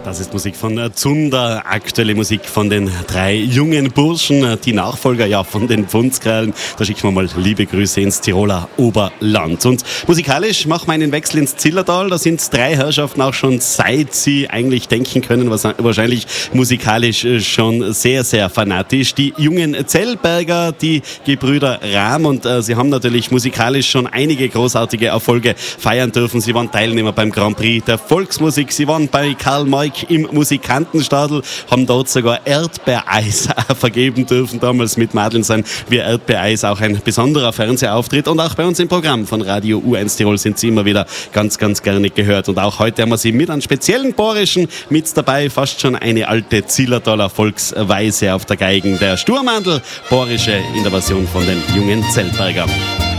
Das ist Musik von Zunder, aktuelle Musik von den drei jungen Burschen, die Nachfolger von den Pfundskerlen. Da schicken wir mal liebe Grüße ins Tiroler Oberland. Und musikalisch machen wir einen Wechsel ins Zillertal. Da sind drei Herrschaften auch schon, seit sie eigentlich denken können, wahrscheinlich musikalisch schon sehr, sehr fanatisch. Die jungen Zellberger, die Gebrüder Rahm, und sie haben natürlich musikalisch schon einige großartige Erfolge feiern dürfen. Sie waren Teilnehmer beim Grand Prix der Volksmusik, sie waren bei Karl May im Musikantenstadel, haben dort sogar Erdbeereis vergeben dürfen, damals mit Madeln sein wie Erdbeereis, auch ein besonderer Fernsehauftritt, und auch bei uns im Programm von Radio U1 Tirol sind sie immer wieder ganz, ganz gerne gehört, und auch heute haben wir sie mit einem speziellen Borischen mit dabei, fast schon eine alte Zillertaler Volksweise auf der Geigen, der Sturmandl, Borische in der Version von den jungen Zellberger.